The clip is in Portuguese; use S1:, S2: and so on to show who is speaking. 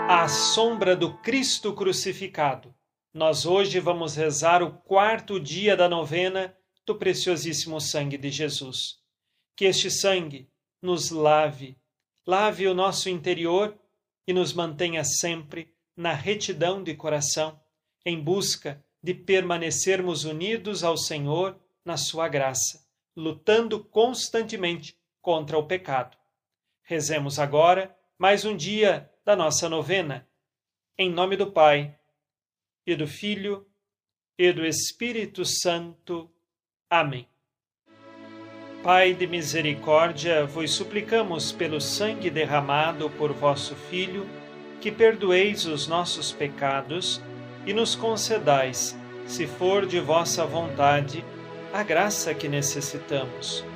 S1: À sombra do Cristo crucificado, nós hoje vamos rezar o quarto dia da novena do preciosíssimo sangue de Jesus. Que este sangue nos lave o nosso interior e nos mantenha sempre na retidão de coração, em busca de permanecermos unidos ao Senhor na sua graça, lutando constantemente contra o pecado. Rezemos agora mais um dia da nossa novena. Em nome do Pai, e do Filho, e do Espírito Santo. Amém. Pai de misericórdia, vos suplicamos pelo sangue derramado por vosso Filho, que perdoeis os nossos pecados e nos concedais, se for de vossa vontade, a graça que necessitamos.